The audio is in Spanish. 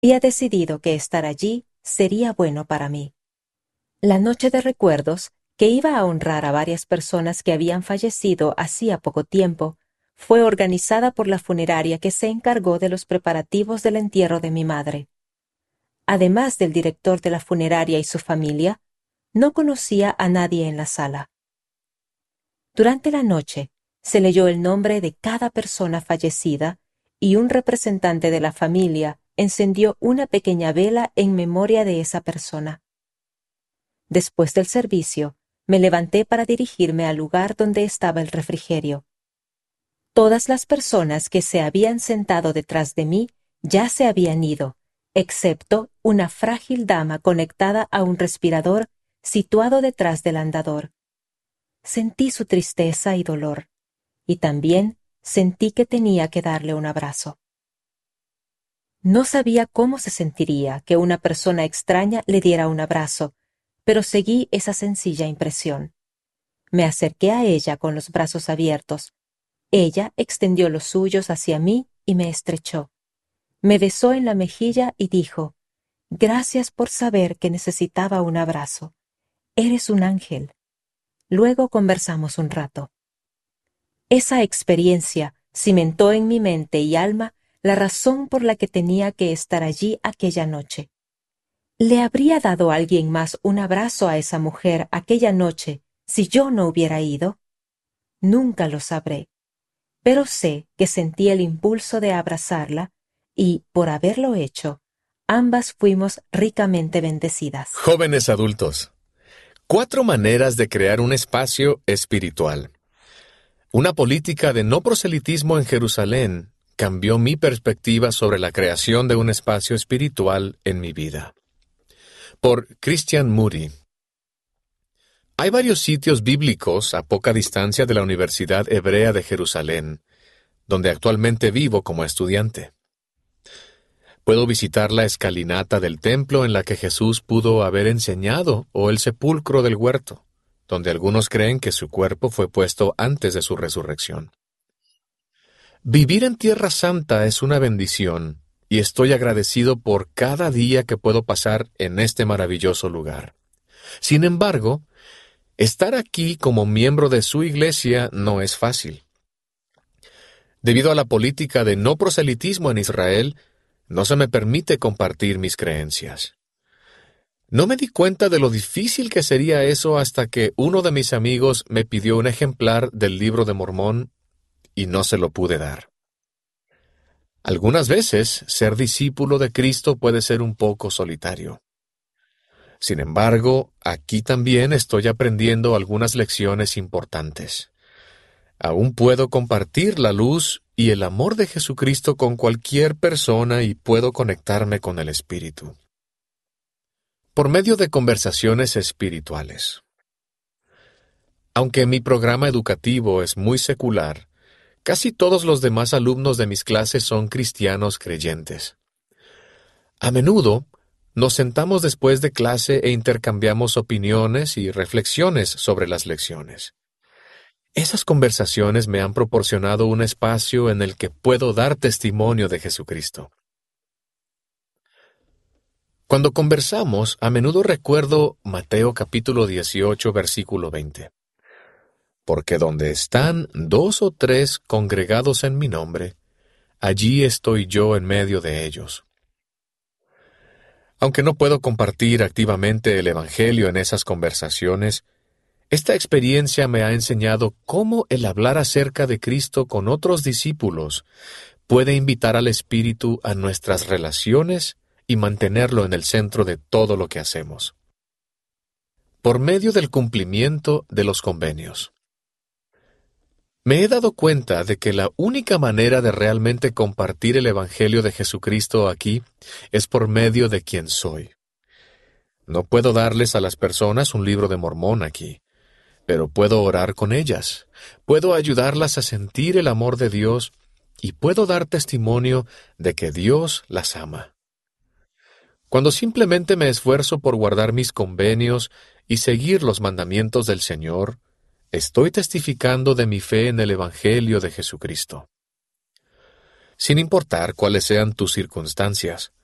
Había decidido que estar allí sería bueno para mí. La noche de recuerdos, que iba a honrar a varias personas que habían fallecido hacía poco tiempo, fue organizada por la funeraria que se encargó de los preparativos del entierro de mi madre. Además del director de la funeraria y su familia, no conocía a nadie en la sala. Durante la noche, se leyó el nombre de cada persona fallecida y un representante de la familia encendió una pequeña vela en memoria de esa persona. Después del servicio, me levanté para dirigirme al lugar donde estaba el refrigerio. Todas las personas que se habían sentado detrás de mí ya se habían ido, excepto una frágil dama conectada a un respirador situado detrás del andador. Sentí su tristeza y dolor, y también sentí que tenía que darle un abrazo. No sabía cómo se sentiría que una persona extraña le diera un abrazo, pero seguí esa sencilla impresión. Me acerqué a ella con los brazos abiertos. Ella extendió los suyos hacia mí y me estrechó. Me besó en la mejilla y dijo: «Gracias por saber que necesitaba un abrazo. Eres un ángel». Luego conversamos un rato. Esa experiencia cimentó en mi mente y alma la razón por la que tenía que estar allí aquella noche. ¿Le habría dado alguien más un abrazo a esa mujer aquella noche si yo no hubiera ido? Nunca lo sabré, pero sé que sentí el impulso de abrazarla y, por haberlo hecho, ambas fuimos ricamente bendecidas. Jóvenes adultos, 4 maneras de crear un espacio espiritual. Una política de no proselitismo en Jerusalén cambió mi perspectiva sobre la creación de un espacio espiritual en mi vida. Por Christian Moody. Hay varios sitios bíblicos a poca distancia de la Universidad Hebrea de Jerusalén, donde actualmente vivo como estudiante. Puedo visitar la escalinata del templo en la que Jesús pudo haber enseñado o el sepulcro del huerto, donde algunos creen que su cuerpo fue puesto antes de su resurrección. Vivir en Tierra Santa es una bendición, y estoy agradecido por cada día que puedo pasar en este maravilloso lugar. Sin embargo, estar aquí como miembro de su iglesia no es fácil. Debido a la política de no proselitismo en Israel, no se me permite compartir mis creencias. No me di cuenta de lo difícil que sería eso hasta que uno de mis amigos me pidió un ejemplar del Libro de Mormón y no se lo pude dar. Algunas veces, ser discípulo de Cristo puede ser un poco solitario. Sin embargo, aquí también estoy aprendiendo algunas lecciones importantes. Aún puedo compartir la luz y el amor de Jesucristo con cualquier persona y puedo conectarme con el Espíritu. Por medio de conversaciones espirituales. Aunque mi programa educativo es muy secular, casi todos los demás alumnos de mis clases son cristianos creyentes. A menudo, nos sentamos después de clase e intercambiamos opiniones y reflexiones sobre las lecciones. Esas conversaciones me han proporcionado un espacio en el que puedo dar testimonio de Jesucristo. Cuando conversamos, a menudo recuerdo Mateo capítulo 18, versículo 20. Porque donde están 2 o 3 congregados en mi nombre, allí estoy yo en medio de ellos. Aunque no puedo compartir activamente el Evangelio en esas conversaciones, esta experiencia me ha enseñado cómo el hablar acerca de Cristo con otros discípulos puede invitar al Espíritu a nuestras relaciones y mantenerlo en el centro de todo lo que hacemos. Por medio del cumplimiento de los convenios. Me he dado cuenta de que la única manera de realmente compartir el Evangelio de Jesucristo aquí es por medio de quien soy. No puedo darles a las personas un libro de Mormón aquí, pero puedo orar con ellas, puedo ayudarlas a sentir el amor de Dios y puedo dar testimonio de que Dios las ama. Cuando simplemente me esfuerzo por guardar mis convenios y seguir los mandamientos del Señor, estoy testificando de mi fe en el Evangelio de Jesucristo. Sin importar cuáles sean tus circunstancias,